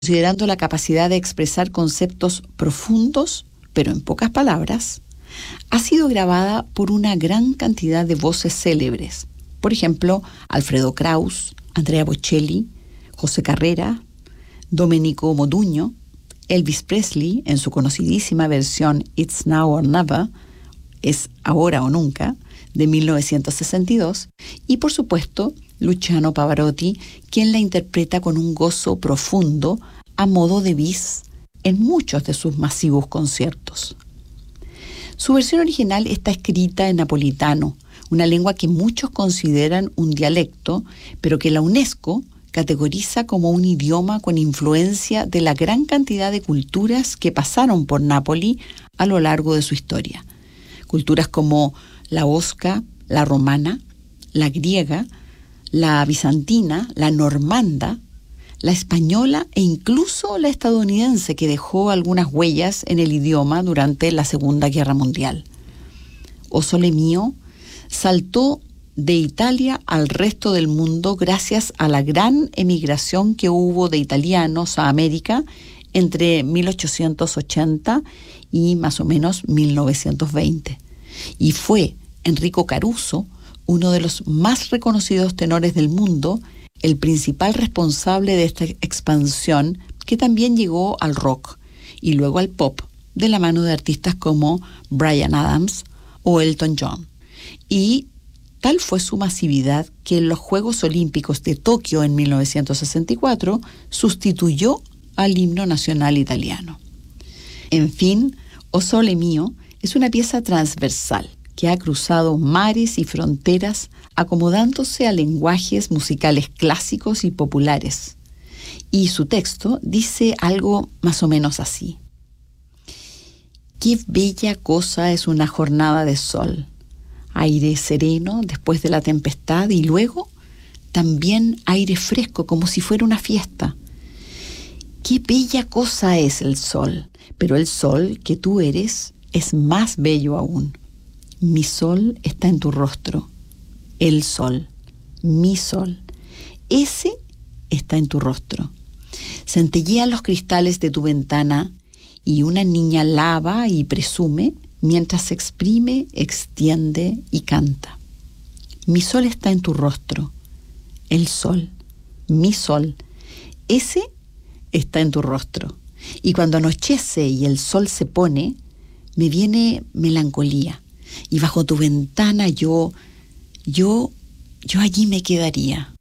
considerando la capacidad de expresar conceptos profundos, pero en pocas palabras, ha sido grabada por una gran cantidad de voces célebres. Por ejemplo, Alfredo Kraus, Andrea Bocelli, José Carrera, Domenico Modugno, Elvis Presley en su conocidísima versión It's Now or Never, es ahora o nunca, de 1962, y por supuesto Luciano Pavarotti, quien la interpreta con un gozo profundo a modo de bis en muchos de sus masivos conciertos. Su versión original está escrita en napolitano, una lengua que muchos consideran un dialecto, pero que la UNESCO categoriza como un idioma con influencia de la gran cantidad de culturas que pasaron por Nápoli a lo largo de su historia. Culturas como la osca, la romana, la griega, la bizantina, la normanda, la española e incluso la estadounidense, que dejó algunas huellas en el idioma durante la Segunda Guerra Mundial. O Sole Mio saltó de Italia al resto del mundo gracias a la gran emigración que hubo de italianos a América entre 1880 y más o menos 1920. Y fue Enrico Caruso, uno de los más reconocidos tenores del mundo, el principal responsable de esta expansión que también llegó al rock y luego al pop, de la mano de artistas como Bryan Adams o Elton John. Y tal fue su masividad que en los Juegos Olímpicos de Tokio en 1964 sustituyó al himno nacional italiano. En fin, O Sole Mio es una pieza transversal que ha cruzado mares y fronteras acomodándose a lenguajes musicales clásicos y populares. Y su texto dice algo más o menos así: qué bella cosa es una jornada de sol, aire sereno después de la tempestad y luego también aire fresco como si fuera una fiesta. Qué bella cosa es el sol, pero el sol que tú eres es más bello aún. Mi sol está en tu rostro. El sol, mi sol, ese está en tu rostro. Centellean los cristales de tu ventana y una niña lava y presume mientras se exprime, extiende y canta. Mi sol está en tu rostro. El sol, mi sol, ese está en tu rostro. Y cuando anochece y el sol se pone, me viene melancolía. Y bajo tu ventana yo allí me quedaría.